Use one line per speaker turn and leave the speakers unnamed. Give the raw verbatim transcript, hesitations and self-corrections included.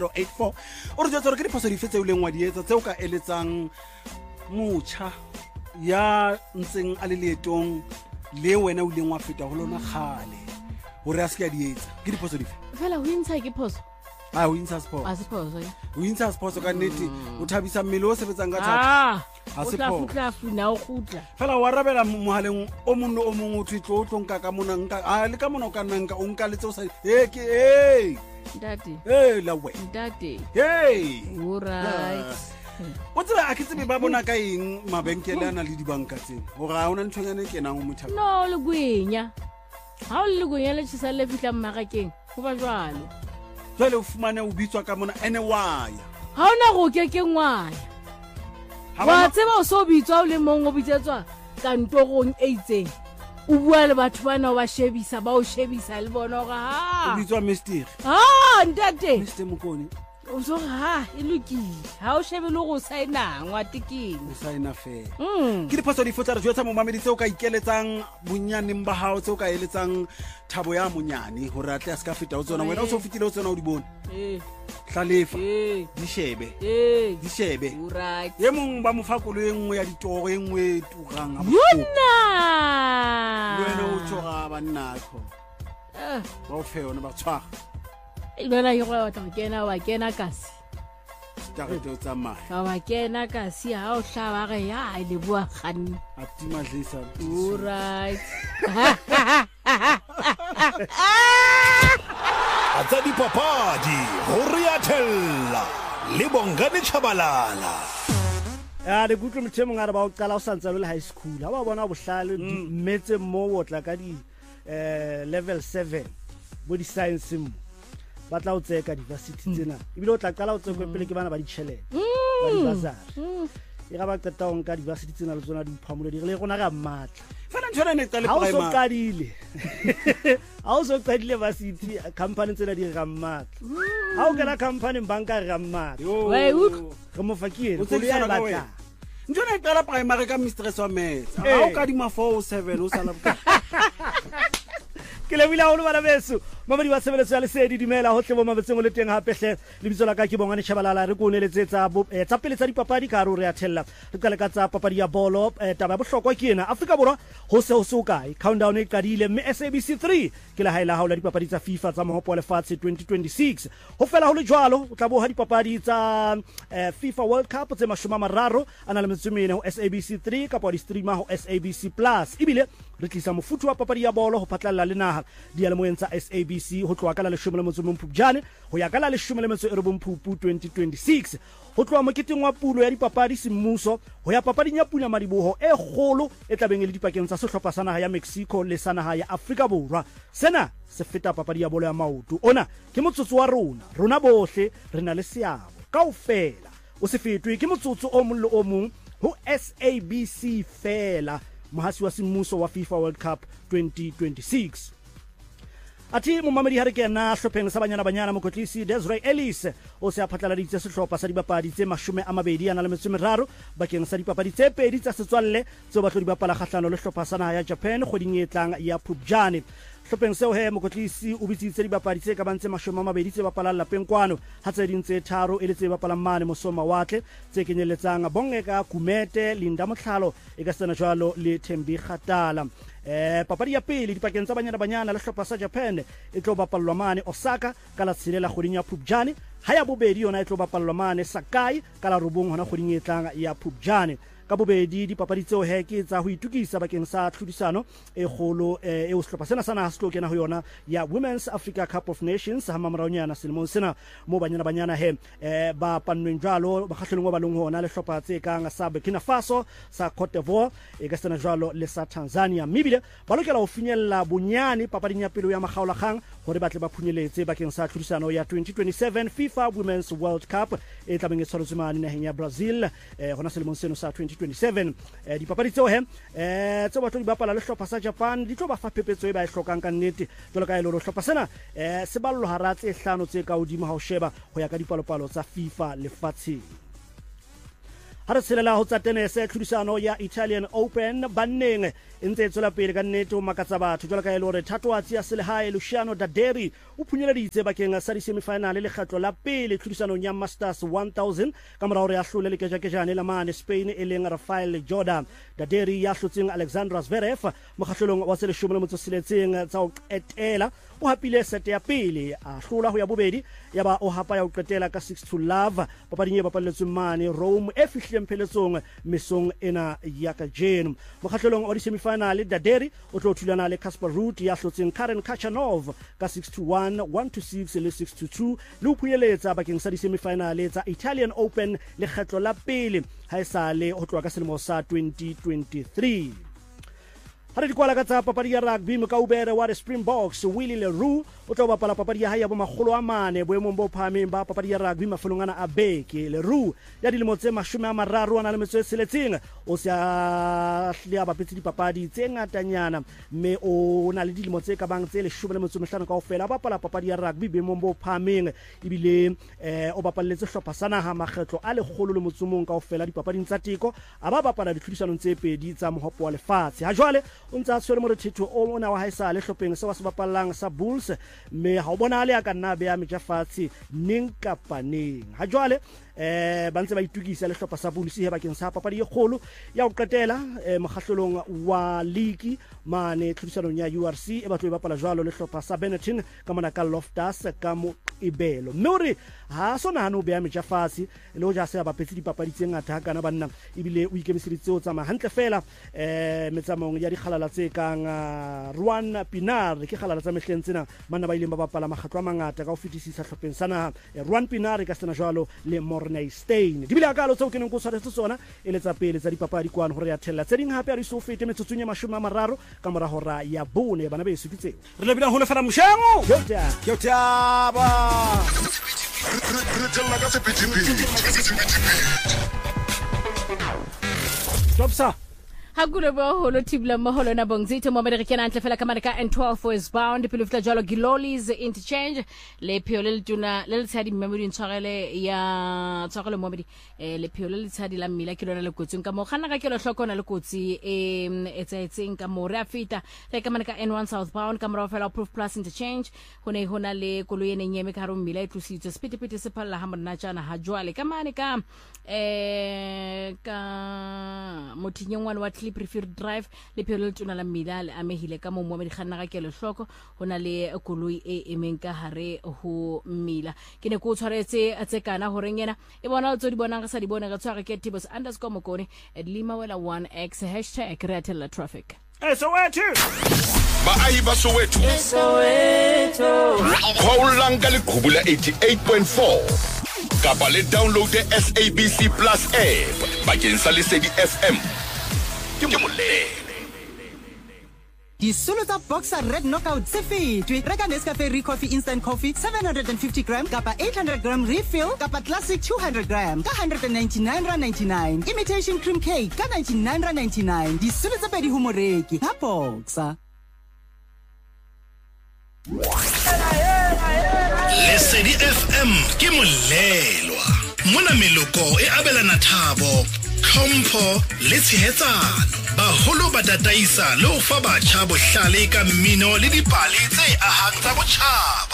eight four o re jwa tsore ke diphoso dife tseo leng wa di etsa tseo ka eletsang motjha ya ntseng a le leetong le wena o leng wa feta go lona kgale gore a se ka di etsa ke diphoso dife
fela ho intsha ke phoso
a o intsha sport
a se phoso
o intsha sport ka nnete o thabisa mmele o sebetsang ka thata
ah
a se
o tla
phoso
futla funa o gutla
fela wa rabela mohaleng o monno o mongwe o thitlo o tlonka ka mona nka a le ka mona o ka nna nka o nka letse o sa eh ke eh
ndati
eh la we
ndati
hey
all right
o tsela a ke tsebe ba bona ka eng mabenkele ana le dibanka tsena gore a ona ntshonyane ke nang o motho
no le gwenya ha o le gwenya le tshisa le fitla mmarakeng go ba jwalo
jwale o fumane o bitswa ka mona ene waya
ha ona go ke ke ngwaya wa tseba o so bitswa o le mong o bitsetswa kantorong e itseng o bua le batho bana ba shebisa ba o shebisa le bona ga ha
o bitswa mister
ah ntate
mister Mokoni
o so ha e lokile ha o shebe le go saina ngwa tiking
o saina fe
mm
ke diphoso di fotsa re jwetsa mo mamedi tseo ka ikeletsang bonyaneng ba hao tseo ka eletsang thabo ya monyane hore atle a se ka feta o tsona wena o so fitile o tsona o di bone
eh
hlalefa
eh
di shebe
eh
di shebe
all right
ye mong ba mofakolo e nngwe ya ditoro e nngwe e turang a
yona
wena o tsoga bannakho
eh
ba o fe yona ba tshwaga
ilona yo wa tla kena wa kena kasi
tarete o tsamaya
ka wa kena kasi ha o hlaba ge ya le bua kganni
a tima tlisa
all right
Atsa dipapadi ho Riatella le Bongani Chabalala.
ya le gutlo mthemong a re ba o qala o santsa le high school ha ba bona bohlale mmetse mo o tla ka di eh level seven bo di science mo ba tla o tseka diversity tsena ebile o tla qala o tsekwe pele ke bana ba di chelete ba di bazari e ga ba qeta o nka diversity tsena le tsona di phamole di re gona ga matla
fana ntshwana ne tsa le
ha o so
primary
qadile ha o so qadile varsity company tsena di ga matla ha o kena company banka ga matla
Wei, utlwa.
re mo fakile
O
go ya
tsekisana ka
batla
wena. ntshwana e qala primary ka mistress wa maths
Eh.
ha o ka di ma four oh seven o sala boka
ke le bila holo bana beso mamadi wa sebeletso ya lesedi dimela hotle bo mabetseng o le teng hape hle le bitso la ka ke Bongane Chabalala re go neletsetsa eh, tsa pele tsa dipapadi ka ro re a thella re qale ka tsa papadi ya bolo eh, taba ya bohlokwa ke ena Afrika Borwa ho se ho se o kae countdown e qadile mme S A B C three ke la haela haola dipapadi tsa FIFA tsa mohopo wa lefatshe twenty twenty-six ho fela ho le jwalo o tla bo ha dipapadi tsa eh, FIFA World Cup tse mashome a mararo ana le metsumene ho S A B C three kapa di streamer ho S A B C plus ibile re tlisa mofutu wa papadi ya bolo ho phatlalla le naha di ale moeng tsa S A B C ho tloa ka la leshome le motso Phupjane ho ya ka la leshome le motso e robong Phupu twenty twenty-six ho tloa moketeng wa pulo ya dipapadi semmuso ho ya papading ya Pula Madiboho e kgolo e tlabeng le dipakeng tsa sehlopha sa naha ya Mexico le sa naha ya Afrika Borwa sena se feta papadi ya bolo ya maoto ona ke motsotso wa rona rona bohle re na le seabo kaofela o se fetwe ke motsotso o mong le o mong ho S A B C fela mohasi wa semmuso wa FIFA World Cup twenty twenty-six Ati momamedi ha re kena hlopheng sa banyana banyana mokotlisi Desiree Ellis o se a phatlaladitse sehlopha sa dibapadi tse mashome a mabedi ana le metso e meraro bakeng sa dipapadi tse pedi tsa setswalle tseo ba tlo di bapala kgahlano le hlopha sa naha ya Japan kgweding e tlang ya Phupjane hlopheng seo he mokotlisi o bitsitse dibapadi tse ka bantse mashome a mabedi tse bapalang lapeng kwano ha tse ding tse tharo e le tse bapalang mane mosoma watle tse kenyeletsang Bongeka Kumete Linda Motlhalo e ka sena jwalo le Thembi Khatala eh papadi ya pele dipakeng tsa banyana banyana le hlopha sa Japan e tlo bapallwa mane Osaka ka la tshelela kgweding ya Phupjane ha ya bobedi yona e tlo bapallwa mane Sakai ka la robong hona kgweding e tlang ya Phupjane ka bobedi dipapadi tseo he ke tsa ho itukisa bakeng sa tlhodisano e kgolo e o sehlopha sena sana ha se tlo kena ho yona ya Women's Africa Cup of Nations ha mamaraonyana selemong sena mo banyana banyana he eh ba pannweng jwalo ba kgahlelong wa balong hona le hlopha tse kang sa Burkina Faso sa Cote d'Ivoire e ka sena jwalo le sa Tanzania mibile ba lokela ho finyella bonyane papading ya pelo ya magaola kgang hore ba tle ba phunyeletse bakeng sa tlhodisano ya twenty twenty-seven FIFA Women's World Cup e tla beng e tshwaretswe mane naheng ya Brazil eh hona selemong seno sa twenty twenty-seven eh dipapadi tseo he eh tse ba tlo di bapala le hlopha sa Japan di tlo ba fa phepetso e ba e hlokang ka nnete jwalo ka e loro hlopha sena eh se ballo hara tse hlano tse ka hodimo ha o sheba ho ya ka dipalopalo tsa FIFA lefatsheng ha re tshelela ho tsa tennis tlhodisano ya Italian Open banneng e ntse e tswela pele ka nnete o makatsa batho jwalo ka e lore thatohatsi ya selehae Luciano Daderi o phunyeleditse bakeng sa di-semifinale le kgetlo la pele tlhodisanong ya Masters one thousand ka morao re ya hlole le kejakejane la mane Spain e leng Rafael Jordan. Daderi ya hlotseng Alexander Zverev mokgahlelong wa seleshome le motso seletseng tsa o etela o hapile sete ya pele a hlola ho ya bobedi yaba o hapa ya o qetela ka six to love papading e bapalletsweng mane Rome e fihlileng pheletsong mesong ena ya kajeno. Mokgahlelong wa di-semifinale Daderi o tlo thulana le Casper Ruud ya hlotseng Karen Khachanov ka six to one, one to six le six to two le ho phunyeletsa bakeng sa di-semifinale tsa Italian Open le kgetlo la pele ha esale ho tloha ka selemo sa twenty twenty-three. Ha re di kwala ka tsa papadi ya rugby mokaubere wa Springboks Willie Leroux o tlo bapala papadi ya hae ya bo magolo a mane boemong bo phahameng ba papadi ya rugby mafelong ana a beke. Leroux ya dilemo tse mashome a mararo a na le metso e seletseng o se a hlia bapetse dipapadi tse ngatanyana mme o na le dilemo tse ka bang tse leshome le metso e mehlano kaofela a bapala papadi ya rugby boemong bo phahameng ebile eh, o bapalletse hlopha sa naha makgetlo a lekgolo le motsomong kaofela dipapading tsa teko a ba bapala ditlhodisanong tse pedi tsa mohopo wa lefatshe. Ha jwale o ntse a tshwere morethetho o mona wa haesale hlopheng se wa se bapallang sa Bulls mme ha o bonale ya ka nna be ya mejafatsi neng kapa neng. Ha jwale eh ba ntse ba itukisa le hlopha sa Bulls he bakeng sa papadi e kgolo ya o qetela eh, mokgahlelong wa league mane tlhodisanong ya U R C e batlo e bapala jwalo le hlopha sa Benetton ka mona ka Loftus ka mo Ibelo. Mme hore ha sona hano be ya mejafatsi le ho ja se ba petse dipapadi tse ngata ha kana banna ebile o ikemiseditse o tsama hantle fela eh metsamong ya dikgalala tse kang uh, Ruan Pinar ke kgalala tsa mehleng tsena manna ba ileng ba bapala makgatlo a mangata ka ho fetisisa hlopheng sana eh, Ruan Pinar ka sena jwalo le Mornay Stein di bile akalo tse o keneng go tshwaretse tsona e le tsa pele tsa dipapadi kwano hore ya thella tse ding hape a re so fete metsotsong ya mashome a mararo ka mora hora ya bone bana be sutitseng
re le bila ho le fela moshango
Yota
ke taba
Re tella ka sephethephethe.
Jobsa
ha gule bo holo tibla maholo na bongzito mo mere kena ntle fela ka mareka N twelve westbound pele fitla jalo Gilolis interchange le piolel tuna le tsadi memory ntshwarele ya tswarele mo medi le piolel tsadi la mmila ke lona le kotsing ka mo gana ka ke lo hlokona le kotsi e etsaetseng ka mo re afita le ka mareka N one southbound ka mora fela Proof Plus interchange ho ne hona le koloi ene nyeme ka ro mmila e tlositse speed speed se phalla ha mona jana ha jwale ka mane ka eh ka motinyeng wana wa Clip Preferred Drive le piolel tuna la mmila le amehile ka mo mo di khanna ka ke le hloko hona le koloi e emeng ka hare ho mmila ke ne go tshwaretse a tsekana ho rengena e bona tso di bonang ka sa di bona ka tshware ke tibos underscore mokone at lima wela one x hashtag Ratella Traffic
Soweto
Baahi ba Soweto Soweto Khawulang ka leqhubula eighty-eight point four kapa le download the S A B C Plus app bakeng sa Lesedi F M ke molele.
Disolo tsa Boxer Red Knockout se fetwe. Reka Nescafe Re Coffee Instant Coffee seven hundred fifty gram kapa eight hundred gram refill kapa Classic two hundred gram ka one hundred ninety-nine rand ninety-nine. Imitation Cream Cake ka ninety-nine rand ninety-nine. Disolo tsa pedi ho moreki ha Boxer.
Lesedi F M ke molelwa. Mona meloko e abelana thabo, tlhompho le tshehetsano. Baholo ba tataisa le ho fa batjha bohlale ka mmino le dipale tse ahang tsa botjhaba.